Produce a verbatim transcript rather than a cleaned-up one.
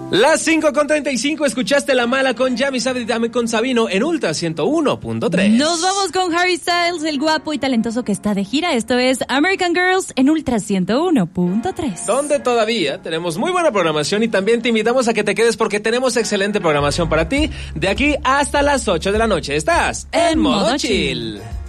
Las cinco con treinta y cinco, escuchaste La Mala con Yami Sabe Dame con Sabino en Ultra ciento uno punto tres. Nos vamos con Harry Styles, el guapo y talentoso que está de gira. Esto es American Girls en Ultra ciento uno punto tres. Donde todavía tenemos muy buena programación y también te invitamos a que te quedes porque tenemos excelente programación para ti de aquí hasta las ocho de la noche. Estás en, en modo chill. chill.